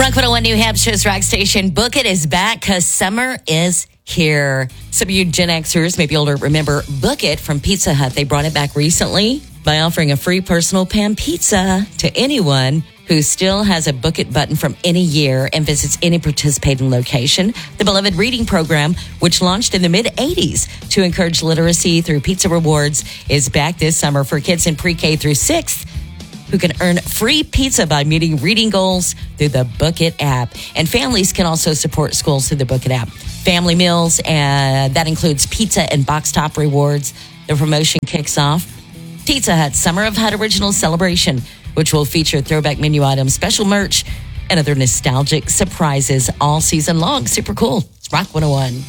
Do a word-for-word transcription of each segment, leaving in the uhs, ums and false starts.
Rock one oh one New Hampshire's rock station. Book It is back because summer is here. Some of you Gen Xers may be able to remember Book It from Pizza Hut. They brought it back recently by offering a free personal pan pizza to anyone who still has a Book It button from any year and visits any participating location. The beloved reading program, which launched in the mid-eighties to encourage literacy through pizza rewards, is back this summer for kids in pre-K through sixth who can earn free pizza by meeting reading goals through the Book It app. And families can also support schools through the Book It app. Family meals, and that includes pizza and box top rewards. The promotion kicks off Pizza Hut Summer of Hut Original Celebration, which will feature throwback menu items, special merch, and other nostalgic surprises all season long. Super cool. It's Rock one oh one.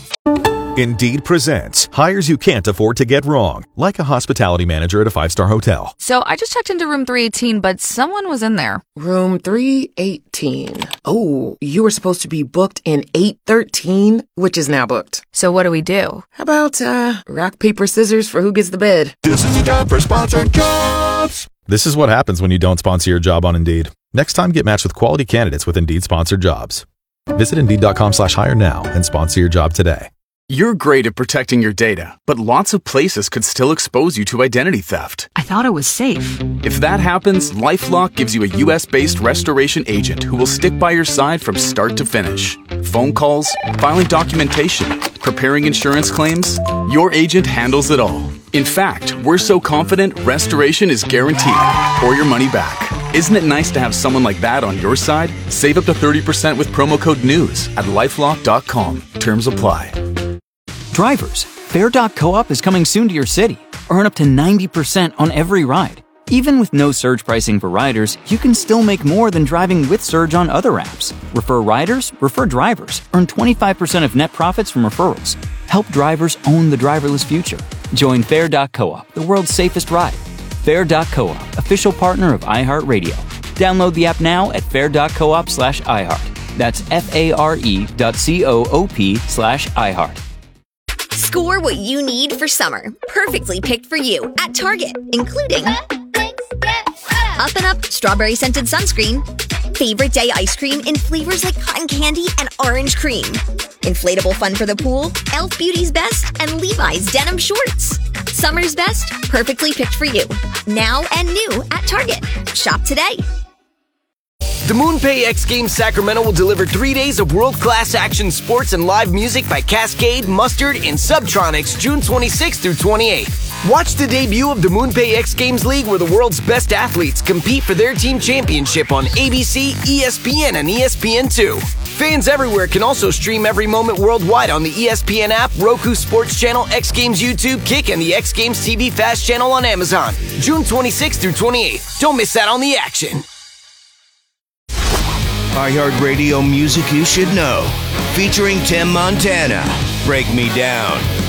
Indeed presents hires you can't afford to get wrong, like a hospitality manager at a five-star hotel. So I just checked into room three eighteen, but someone was in there. Room three eighteen. Oh, you were supposed to be booked in eight thirteen, which is now booked. So what do we do? How about, uh, rock, paper, scissors for who gets the bed? This is the time for sponsored jobs. This is what happens when you don't sponsor your job on Indeed. Next time, get matched with quality candidates with Indeed-sponsored jobs. Visit Indeed.com slash hire now and sponsor your job today. You're great at protecting your data, but lots of places could still expose you to identity theft. I thought it was safe. If that happens, LifeLock gives you a U S-based restoration agent who will stick by your side from start to finish. Phone calls, filing documentation, preparing insurance claims, your agent handles it all. In fact, we're so confident restoration is guaranteed or your money back. Isn't it nice to have someone like that on your side? Save up to thirty percent with promo code NEWS at lifelock dot com. Terms apply. Drivers, Fair dot coop is coming soon to your city. Earn up to ninety percent on every ride. Even with no surge pricing for riders, you can still make more than driving with Surge on other apps. Refer riders, refer drivers. Earn twenty-five percent of net profits from referrals. Help drivers own the driverless future. Join Fair dot coop, the world's safest ride. Fair dot coop, official partner of iHeartRadio. Download the app now at fair dot coop slash iHeart. That's F-A-R-E dot C-O-O-P slash iHeart. Score what you need for summer. Perfectly picked for you at Target, including Up and Up Strawberry Scented Sunscreen, Favorite Day Ice Cream in flavors like cotton candy and orange cream, Inflatable Fun for the Pool, e l f Beauty's Best, and Levi's Denim Shorts. Summer's best, perfectly picked for you. Now and new at Target. Shop today. The MoonPay X Games Sacramento will deliver three days of world-class action sports and live music by Cascade, Mustard, and Subtronics June twenty-sixth through twenty-eighth. Watch the debut of the MoonPay X Games League where the world's best athletes compete for their team championship on A B C, E S P N, and E S P N two. Fans everywhere can also stream every moment worldwide on the E S P N app, Roku Sports Channel, X Games YouTube, Kick, and the X Games T V Fast Channel on Amazon. June twenty-sixth through twenty-eighth. Don't miss out on the action. iHeartRadio music you should know. Featuring Tim Montana. Break Me Down.